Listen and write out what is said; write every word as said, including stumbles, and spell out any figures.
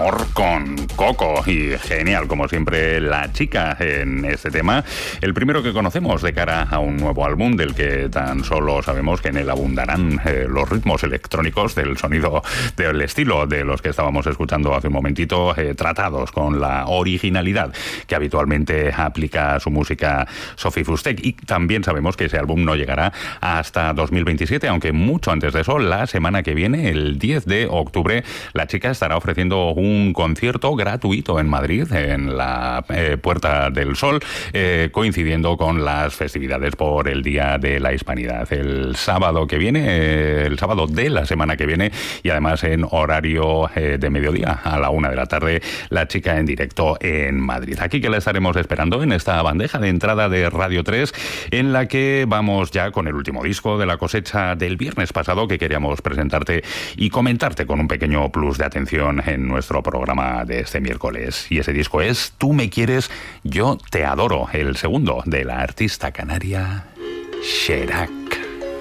Amor con Coco. Y genial, como siempre, La Chica en este tema. El primero que conocemos de cara a un nuevo álbum del que tan solo sabemos que en él abundarán eh, los ritmos electrónicos del sonido, del estilo de los que estábamos escuchando hace un momentito, eh, tratados con la originalidad que habitualmente aplica a su música Sophie Fustek. Y también sabemos que ese álbum no llegará hasta dos mil veintisiete, aunque mucho antes de eso, la semana que viene, el diez de octubre, La Chica estará ofreciendo un concierto gratuito en Madrid, en la eh, Puerta del Sol, eh, coincidiendo con las festividades por el Día de la Hispanidad. El sábado que viene, eh, el sábado de la semana que viene, y además en horario eh, de mediodía, a la una de la tarde, La Chica en directo en Madrid. Aquí que la estaremos esperando en esta bandeja de entrada de Radio tres, en la que vamos ya con el último disco de la cosecha del viernes pasado que queríamos presentarte y comentarte con un pequeño plus de atención en nuestro programa de este miércoles. Y ese disco es Tú me quieres, yo te adoro, el segundo de la artista canaria Sherak.